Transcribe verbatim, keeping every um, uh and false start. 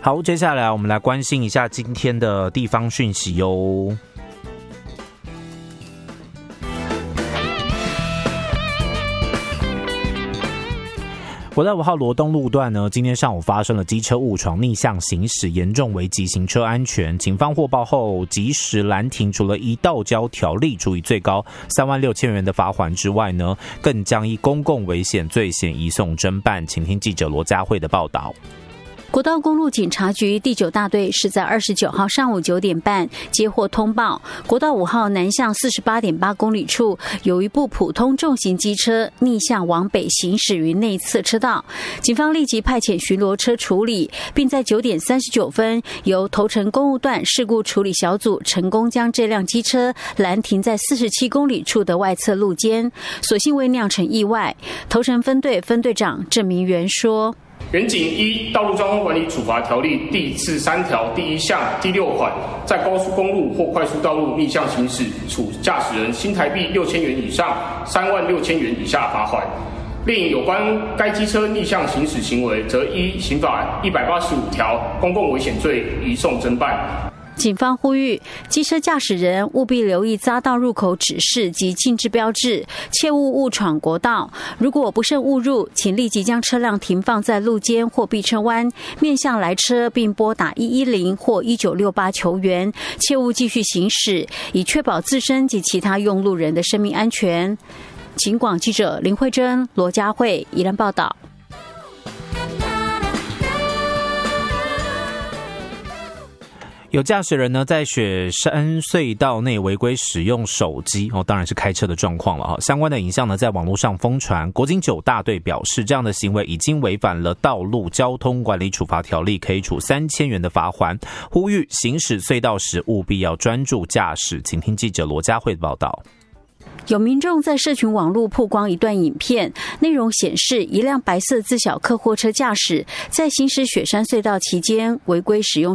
好，接下来我们来关心一下今天的地方讯息哟。国道五号罗东路段呢，今天上午发生了机车误闯逆向行驶，严重危及行车安全。警方获报后及时拦停，除了依道交条例处以最高三万六千元的罚锾之外呢，更将依公共危险罪嫌移送侦办。请听记者罗佳慧的报道。 国道公路警察局第九大队是在二十九号上午九点半接获通报，国道五号南向四十八点八公里处有一部普通重型机车逆向往北行驶于内侧车道，警方立即派遣巡逻车处理，并在九点三十九分由头城公务段事故处理小组成功将这辆机车拦停在四十七公里处的外侧路肩，所幸未酿成意外。头城分队分队长郑明元说， 原警依《道路交通管理处罚条例》第四三条第一项第六款，在高速公路或快速道路逆向行驶，处驾驶人新台币六千元以上三万六千元以下罚锾。另有关该机车逆向行驶行为，则依刑法一百八十五条公共危险罪移送侦办。 警方呼吁机车驾驶人务必留意匝道入口指示及禁止标志，切勿误闯国道。如果不慎误入，请立即将车辆停放在路肩或避车弯，面向来车并拨打一一零或一九六八求援，切勿继续行驶，以确保自身及其他用路人的生命安全。警广记者林慧珍、罗佳慧宜兰报道。 有驾驶人呢在雪山隧道内违规使用手机，哦，当然是开车的状况了哈。相关的影像呢在网络上疯传。国警九大队表示，这样的行为已经违反了道路交通管理处罚条例，可以处三千元的罚锾。呼吁行驶隧道时务必要专注驾驶。请听记者罗佳慧的报道。 有民众在社群网络曝光一段影片，内容显示一辆白色自小客货车驾驶在行驶雪山隧道期间违规使用